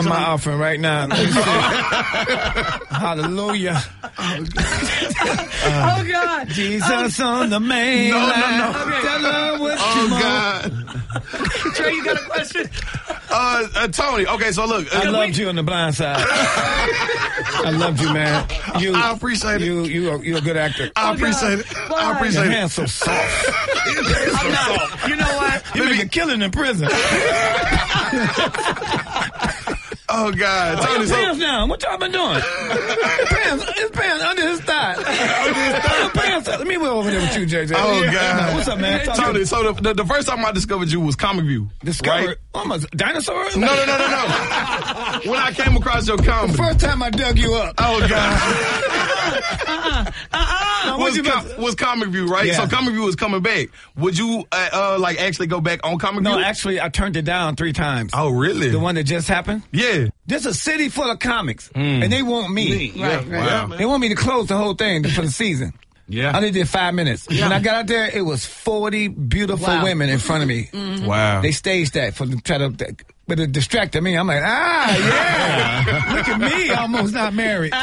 my offering right now. Hallelujah. Oh, God. Jesus on the main No. Okay. Tell her what you want. God. Trey, you got a question? Tony, okay, so look. I loved you on The Blind Side. I loved you, man. I appreciate it. You're a good actor. I appreciate it. I Your appreciate it. hands so soft. I'm not. You know what? You make a killing in prison. Oh, God. Where Tony, your pants now? What y'all been doing? His pants under his thigh. Pants. Let me go over there with you, JJ. Oh, God. What's up, man? Tony, so the first time I discovered you was Comic View. Discovered? Right? I'm a dinosaur? No. When I came across your comedy. First time I dug you up. Oh, God. Was Was Comic View, right? Yeah. So Comic View is coming back. Would you actually go back on Comic View? No, actually, I turned it down 3 times. Oh, really? The one that just happened? Yeah. There's a city full of comics, and they want me. Right. Wow. They want me to close the whole thing for the season. Yeah. I only did 5 minutes. When I got out there, it was 40 beautiful women in front of me. Mm-hmm. Wow. They staged that for try to, but it distracted me. I'm like, yeah. Look at me, almost not married. But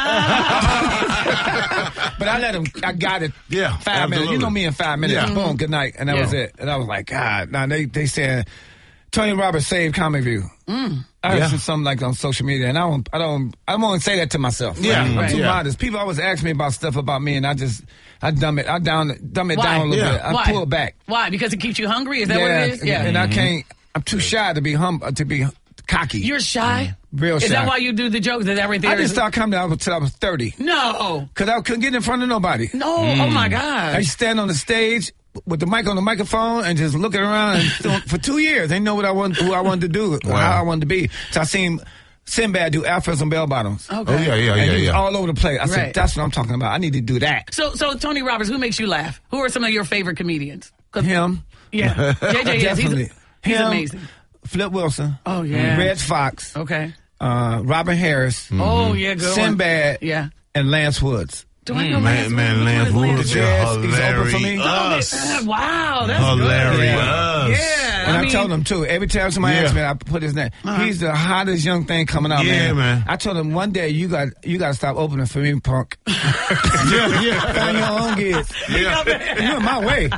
I let them. I got it. Yeah, 5 minutes. absolutely. You know me in 5 minutes. Yeah. Boom. Good night. And that was it. And I was like, God. Now they said Tony Roberts saved Comic View. I heard something like on social media, and I don't want to say that to myself. Yeah. I'm too Yeah. modest. People always ask me about stuff about me, and I dumb it down a Why? little bit. I Why? pull it back. Why? Because it keeps you hungry? Is that what it is? Yeah. And I can't. I'm too shy to be cocky. You're shy? Real shy. Is that why you do the jokes? Is everything? I didn't start coming down until I was 30. No. Because I couldn't get in front of nobody. No. Oh, my I God. used to stand on the stage with the mic on the microphone and just looking around. And for 2 years, they know who I wanted to do, or how I wanted to be. So I seen Sinbad do Alphas and bell bottoms. Okay. Oh, yeah. And he was all over the place. I said, Right. that's what I'm talking about. I need to do that. So Tony Roberts, who makes you laugh? Who are some of your favorite comedians? Him. Yeah. JJ, yes, Definitely. he's Him, amazing. Flip Wilson. Oh, yeah. Reg Fox. Okay. Robin Harris. Oh, yeah, good one. Sinbad. Yeah. And Lance Woods. Do I know Man, Lance Woods, Yes, he's open for me. hilarious. Wow, that's Hilarious. good. Yeah. And I mean, told him too. Every time somebody asks me, I put his name. He's the hottest young thing coming out, Yeah, man. I told him one day you got to stop opening for me, punk. Yeah. Find your own gigs. You're in my way.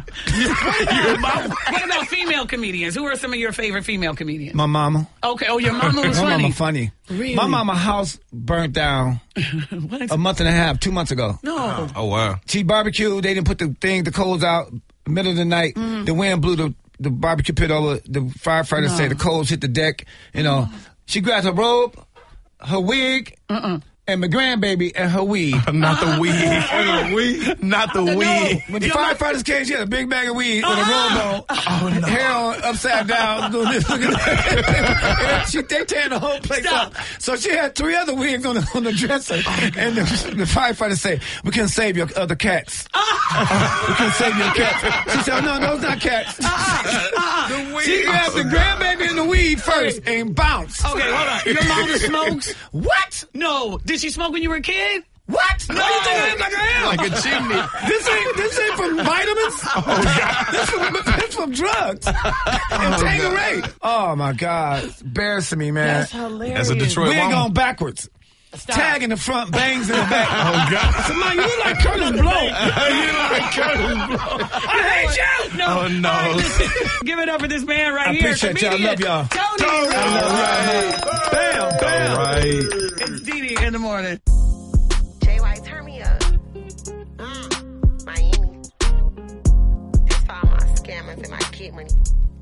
What about female comedians? Who are some of your favorite female comedians? My mama. Okay. Oh, your mama was My funny. mama funny. Really? My mama house burnt down What? a month and a half, 2 months ago. No. Oh, wow. She barbecued. They didn't put the coals out middle of the night. The wind blew the barbecue pit over. The firefighters say the coals hit the deck. You know, she grabbed her robe, her wig, and my grandbaby and her weed. Not the weed. Not the weed. When the firefighters came, she had a big bag of weed with a robe on, hair on, upside down, doing this. Look at that. They tearing the whole place up. So she had 3 other wigs on the dresser. And the firefighters say, we can save your other cats. We can save your cats. She said, no, those not cats. She grabbed the grandbaby and the weed first and bounced. Okay, hold on. Your mama smokes? What? No. Did she smoke when you were a kid? What? No. You think like I am? Like a chimney. This ain't from vitamins. This from drugs. And Tanqueray. Oh my God, it's embarrassing me, man. That's hilarious. That's a Detroit Wig woman. on backwards. Stop. Tag in the front, bangs in the back. Oh, God. So, man, you look like Curtis Blow. You like Curtis Blow. I hate you. No. Oh, no. All right, listen. Give it up for this man right I here. appreciate y'all. I love y'all. Tony. Bam, bam. All right. It's Dee in the morning. JY, turn me up. Miami. That's for all my scammers and my kid money.